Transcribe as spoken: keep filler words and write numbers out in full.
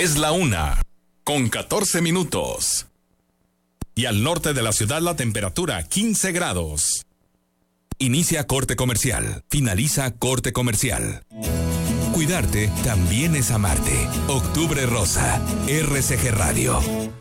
Es la una, con catorce minutos. Y al norte de la ciudad la temperatura quince grados. Inicia corte comercial. Finaliza corte comercial. Cuidarte también es amarte. Octubre Rosa. R C G Radio.